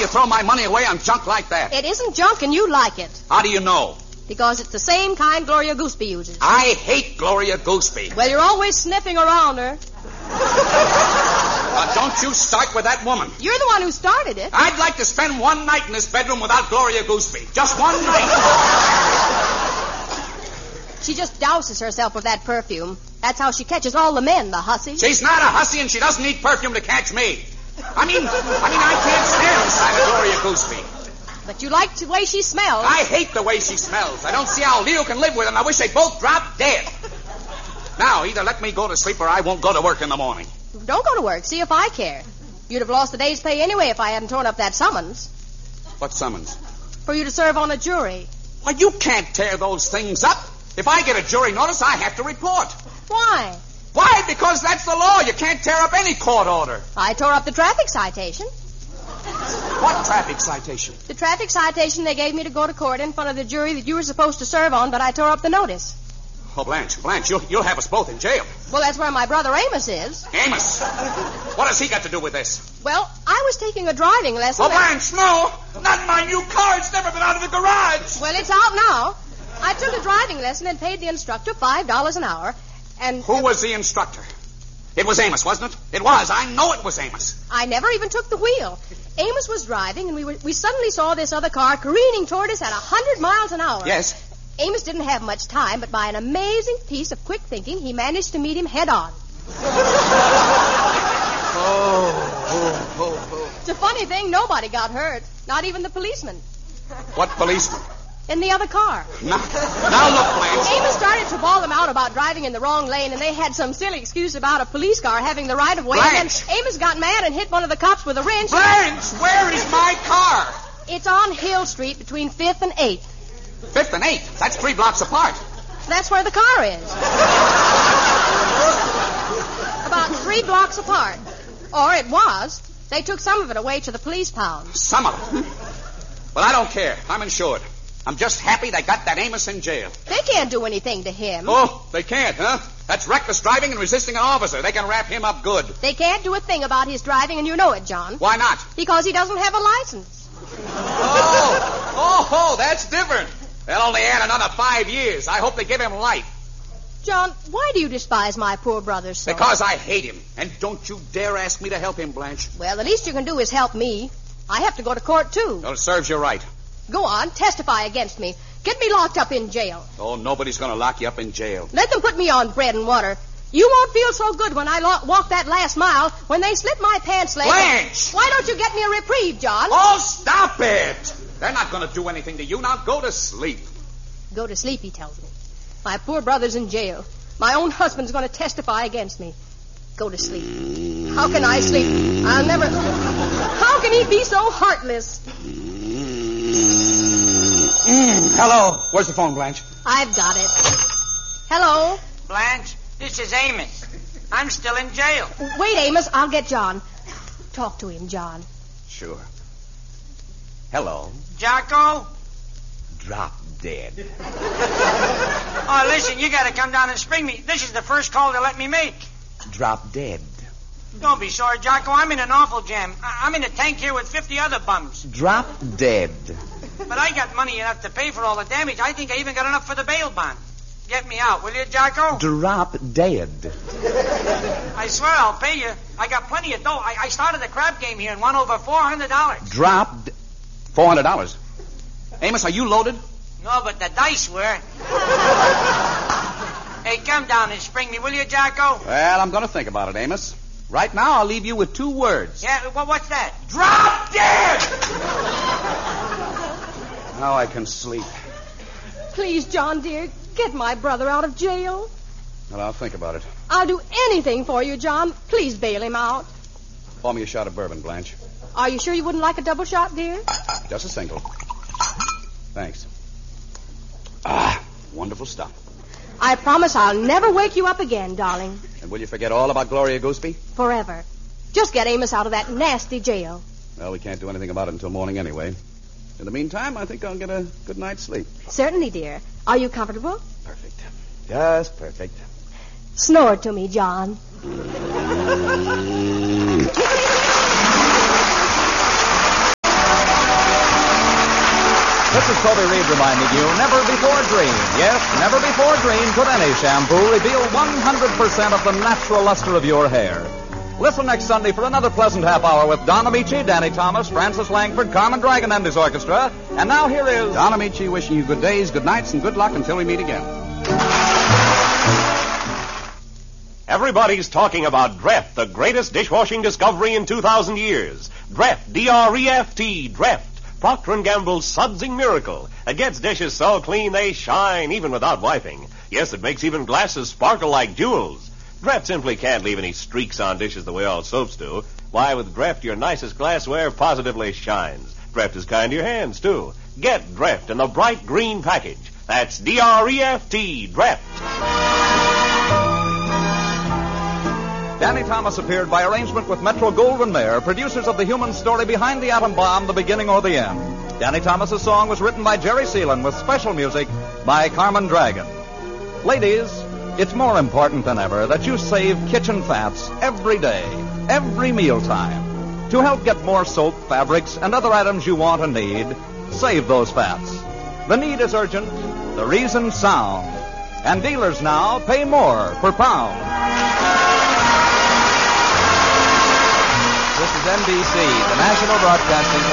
you throw my money away on junk like that? It isn't junk and you like it. How do you know? Because it's the same kind Gloria Gooseby uses. I hate Gloria Gooseby. Well, you're always sniffing around her. Don't you start with that woman. You're the one who started it. I'd like to spend one night in this bedroom without Gloria Gooseby. Just one night. She just douses herself with that perfume. That's how she catches all the men, the hussy. She's not a hussy, and she doesn't need perfume to catch me. I mean, I can't stand the sight of Gloria Gooseby. But you like the way she smells. I hate the way she smells. I don't see how Leo can live with her, and I wish they'd both drop dead. Now, either let me go to sleep or I won't go to work in the morning. Don't go to work. See if I care. You'd have lost a day's pay anyway if I hadn't torn up that summons. What summons? For you to serve on a jury. Why, you can't tear those things up. If I get a jury notice, I have to report. Why? Why? Because that's the law. You can't tear up any court order. I tore up the traffic citation. What traffic citation? The traffic citation they gave me to go to court in front of the jury that you were supposed to serve on, but I tore up the notice. Oh, Blanche, you'll have us both in jail. Well, that's where my brother Amos is. Amos? What has he got to do with this? Well, I was taking a driving lesson. Oh, Blanche, no! Not my new car. It's never been out of the garage. Well, it's out now. I took a driving lesson and paid the instructor $5 an hour, and... Who was the instructor? It was Amos, wasn't it? It was. I know it was Amos. I never even took the wheel. Amos was driving, and we suddenly saw this other car careening toward us at 100 miles an hour. Yes. Amos didn't have much time, but by an amazing piece of quick thinking, he managed to meet him head on. It's a funny thing, nobody got hurt. Not even the policeman. What policeman? In the other car. Now look, Blanche. Amos started to bawl them out about driving in the wrong lane, and they had some silly excuse about a police car having the right of way. Blanche. And then Amos got mad and hit one of the cops with a wrench. Blanche, where is my car? It's on Hill Street between 5th and 8th. 5th and 8th? That's 3 blocks apart. That's where the car is. About 3 blocks apart. Or it was. They took some of it away to the police pound. Some of it? Well, I don't care. I'm insured. I'm just happy they got that Amos in jail. They can't do anything to him. Oh, they can't, huh? That's reckless driving and resisting an officer. They can wrap him up good. They can't do a thing about his driving, and you know it, John. Why not? Because he doesn't have a license. Oh, that's different. They'll only add another 5 years. I hope they give him life. John, why do you despise my poor brother so? Because I hate him. And don't you dare ask me to help him, Blanche. Well, the least you can do is help me. I have to go to court, too. Well, it serves you right. Go on, testify against me. Get me locked up in jail. Oh, nobody's going to lock you up in jail. Let them put me on bread and water. You won't feel so good when I walk that last mile when they slip my pants leg. Blanche! Why don't you get me a reprieve, John? Oh, stop it! They're not going to do anything to you. Now go to sleep. Go to sleep, he tells me. My poor brother's in jail. My own husband's going to testify against me. Go to sleep. How can I sleep? I'll never... How can he be so heartless? Hello. Where's the phone, Blanche? I've got it. Hello? Blanche, this is Amos. I'm still in jail. Wait, Amos. I'll get John. Talk to him, John. Sure. Hello. Jocko? Drop dead. Oh, listen, you got to come down and spring me. This is the first call they let me make. Drop dead. Don't be sorry, Jocko. I'm in an awful jam. I'm in a tank here with 50 other bums. Drop dead. But I got money enough to pay for all the damage. I think I even got enough for the bail bond. Get me out, will you, Jocko? Drop dead. I swear I'll pay you. I got plenty of dough. I started the crab game here and won over $400. Drop $400. Amos, are you loaded? No, but the dice were. Hey, come down and spring me, will you, Jocko? Well, I'm going to think about it, Amos. Right now, I'll leave you with 2 words. Yeah, what's that? Drop dead! Now I can sleep. Please, John, dear, get my brother out of jail. Well, I'll think about it. I'll do anything for you, John. Please bail him out. Pour me a shot of bourbon, Blanche. Are you sure you wouldn't like a double shot, dear? Just a single. Thanks. Wonderful stuff. I promise I'll never wake you up again, darling. And will you forget all about Gloria Gooseby? Forever. Just get Amos out of that nasty jail. Well, we can't do anything about it until morning anyway. In the meantime, I think I'll get a good night's sleep. Certainly, dear. Are you comfortable? Perfect. Just perfect. Snore to me, John. This is Toby Reed reminding you, never before dream. Yes, never before dream could any shampoo reveal 100% of the natural luster of your hair. Listen next Sunday for another pleasant half hour with Don Amici, Danny Thomas, Francis Langford, Carmen Dragon, and his orchestra. And now here is Don Amici wishing you good days, good nights, and good luck until we meet again. Everybody's talking about Dreft, the greatest dishwashing discovery in 2,000 years. Dreft, D-R-E-F-T, Dreft. Procter & Gamble's sudsing miracle. It gets dishes so clean they shine even without wiping. Yes, it makes even glasses sparkle like jewels. Dreft simply can't leave any streaks on dishes the way all soaps do. Why, with Dreft, your nicest glassware positively shines. Dreft is kind to your hands, too. Get Dreft in the bright green package. That's D-R-E-F-T, Dreft. Danny Thomas appeared by arrangement with Metro-Goldwyn-Mayer, producers of the human story behind the atom bomb, the beginning or the end. Danny Thomas's song was written by Jerry Seelan with special music by Carmen Dragon. Ladies, it's more important than ever that you save kitchen fats every day, every mealtime. To help get more soap, fabrics, and other items you want and need, save those fats. The need is urgent, the reason sound. And dealers now pay more per pound. This is NBC, the National Broadcasting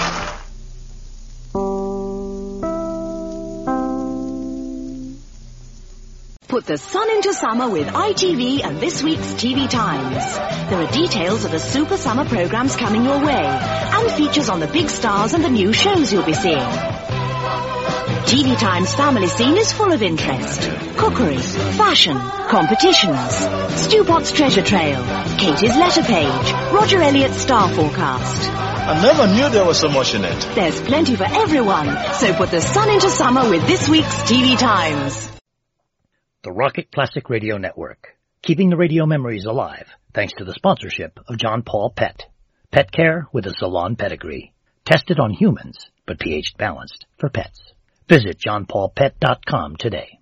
Company. Put the sun into summer with ITV and this week's TV Times. There are details of the super summer programs coming your way and features on the big stars and the new shows you'll be seeing. TV Times family scene is full of interest. Cookery, fashion, competitions, Stu Potts treasure trail, Katie's letter page, Roger Elliott's star forecast. I never knew there was so much in it. There's plenty for everyone, so put the sun into summer with this week's TV Times. The Rocket Classic Radio Network, keeping the radio memories alive thanks to the sponsorship of John Paul Pet. Pet care with a salon pedigree. Tested on humans, but pH balanced for pets. Visit johnpaulpet.com today.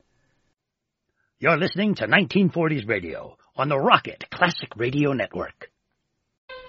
You're listening to 1940s Radio on the Rocket Classic Radio Network.